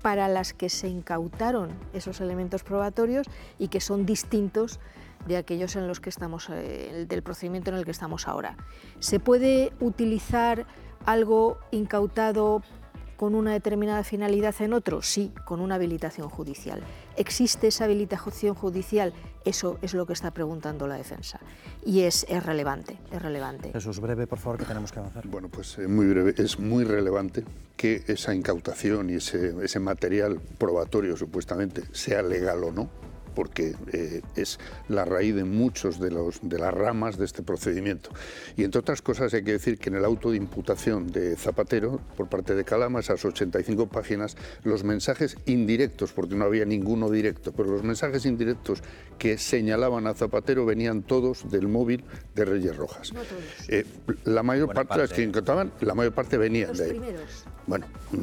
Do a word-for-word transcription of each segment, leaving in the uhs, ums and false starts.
para las que se incautaron esos elementos probatorios y que son distintos de aquellos en los que estamos, eh, del procedimiento en el que estamos ahora. ¿Se puede utilizar algo incautado con una determinada finalidad en otro? Sí, con una habilitación judicial. ¿Existe esa habilitación judicial? Eso es lo que está preguntando la defensa. Y es, es relevante, es relevante. Jesús, breve, por favor, que tenemos que avanzar. Bueno, pues eh, muy breve. Es muy relevante que esa incautación y ese, ese material probatorio, supuestamente, sea legal o no, porque eh, es la raíz de muchos de, los, de las ramas de este procedimiento. Y entre otras cosas hay que decir que en el auto de imputación de Zapatero, por parte de Calama, esas ochenta y cinco páginas, los mensajes indirectos, porque no había ninguno directo, pero los mensajes indirectos que señalaban a Zapatero venían todos del móvil de Reyes Rojas. No todos. Eh, la mayor Buena parte de las parte. que incautaban, la mayor parte venían Los de ahí. primeros. Bueno,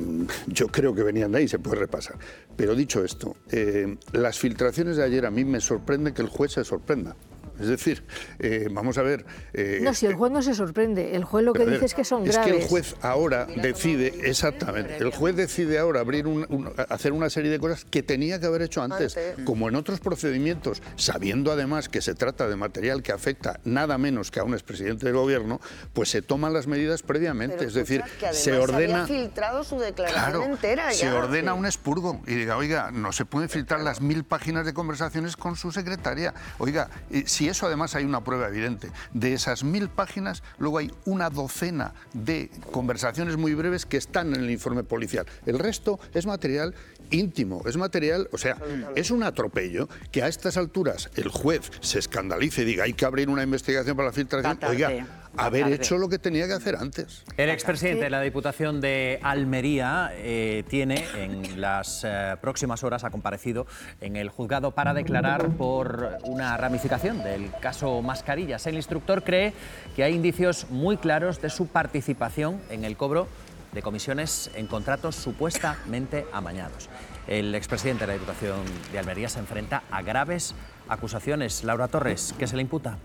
yo creo que venían de ahí, se puede repasar. Pero dicho esto, eh, las filtraciones de ayer a mí me sorprende que el juez se sorprenda. Es decir, eh, vamos a ver... Eh, No, si el juez no se sorprende, el juez lo que dice es que son graves. Es que el juez ahora decide, exactamente, el juez decide ahora abrir un, un, hacer una serie de cosas que tenía que haber hecho antes, antes, como en otros procedimientos, sabiendo además que se trata de material que afecta nada menos que a un expresidente del gobierno, pues se toman las medidas previamente. Pero es decir, que se ordena... Se había filtrado su declaración claro, entera ya. Se ordena un expurgo y diga, oiga, no se pueden filtrar las mil páginas de conversaciones con su secretaria. Oiga, si eso además hay una prueba evidente. De esas mil páginas, luego hay una docena de conversaciones muy breves que están en el informe policial. El resto es material íntimo, es material, o sea, es un atropello que a estas alturas el juez se escandalice y diga, hay que abrir una investigación para la filtración. Oiga, haber hecho lo que tenía que hacer antes. El expresidente de la Diputación de Almería eh, tiene en las eh, próximas horas, ha comparecido en el juzgado para declarar por una ramificación del caso Mascarillas. El instructor cree que hay indicios muy claros de su participación en el cobro de comisiones en contratos supuestamente amañados. El expresidente de la Diputación de Almería se enfrenta a graves acusaciones. Laura Torres, ¿qué se le imputa?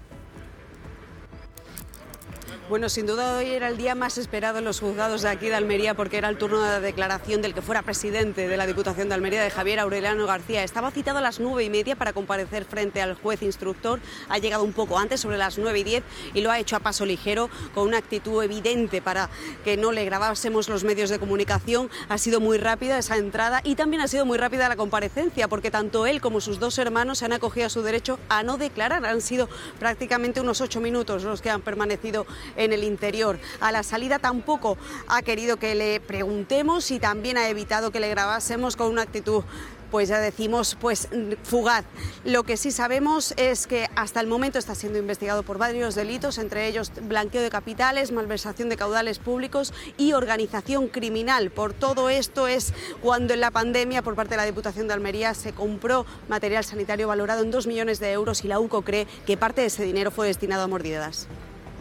Bueno, sin duda hoy era el día más esperado en los juzgados de aquí de Almería porque era el turno de la declaración del que fuera presidente de la Diputación de Almería, de Javier Aureliano García. Estaba citado a las nueve y media para comparecer frente al juez instructor. Ha llegado un poco antes, sobre las nueve y diez, y lo ha hecho a paso ligero, con una actitud evidente para que no le grabásemos los medios de comunicación. Ha sido muy rápida esa entrada y también ha sido muy rápida la comparecencia porque tanto él como sus dos hermanos se han acogido a su derecho a no declarar. Han sido prácticamente unos ocho minutos los que han permanecido en el interior. A la salida tampoco ha querido que le preguntemos y también ha evitado que le grabásemos con una actitud, pues ya decimos, pues fugaz. Lo que sí sabemos es que hasta el momento está siendo investigado por varios delitos, entre ellos blanqueo de capitales, malversación de caudales públicos y organización criminal. Por todo esto es cuando en la pandemia, por parte de la Diputación de Almería, se compró material sanitario valorado en dos millones de euros y la UCO cree que parte de ese dinero fue destinado a mordidas.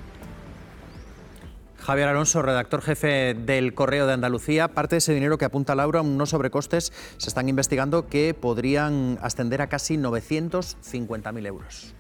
Javier Alonso, redactor jefe del Correo de Andalucía. Parte de ese dinero que apunta Laura, unos sobrecostes, se están investigando que podrían ascender a casi novecientos cincuenta mil euros.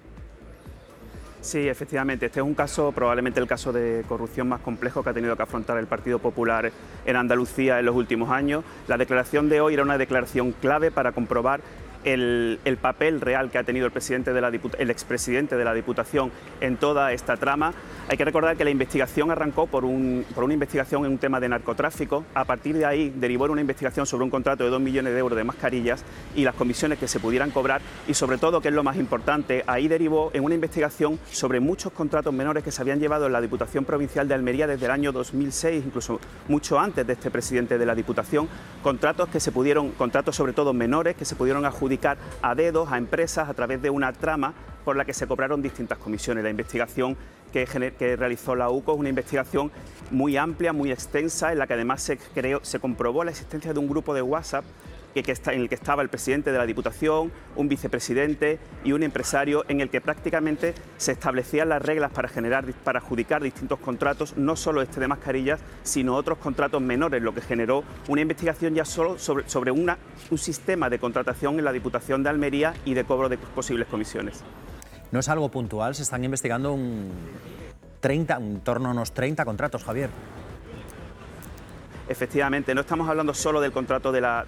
Sí, efectivamente. Este es un caso, probablemente el caso de corrupción más complejo que ha tenido que afrontar el Partido Popular en Andalucía en los últimos años. La declaración de hoy era una declaración clave para comprobar El, el papel real que ha tenido el, presidente de la el expresidente de la Diputación en toda esta trama. Hay que recordar que la investigación arrancó por, un, por una investigación en un tema de narcotráfico. A partir de ahí derivó en una investigación sobre un contrato de dos millones de euros de mascarillas y las comisiones que se pudieran cobrar y, sobre todo, que es lo más importante, ahí derivó en una investigación sobre muchos contratos menores que se habían llevado en la Diputación Provincial de Almería desde el año dos mil seis, incluso mucho antes de este presidente de la Diputación, contratos que se pudieron, contratos sobre todo menores, que se pudieron adjudicar a dedos a empresas a través de una trama por la que se cobraron distintas comisiones. La investigación que, que realizó la UCO es una investigación muy amplia, muy extensa, en la que además se, creó, se comprobó la existencia de un grupo de WhatsApp que, que está, en el que estaba el presidente de la Diputación, un vicepresidente y un empresario, en el que prácticamente se establecían las reglas para generar, para adjudicar distintos contratos, no solo este de mascarillas, sino otros contratos menores, lo que generó una investigación ya solo sobre, sobre una, un sistema de contratación en la Diputación de Almería y de cobro de posibles comisiones. No es algo puntual, se están investigando un treinta, en torno a unos treinta contratos, Javier. Efectivamente, no estamos hablando solo del contrato de la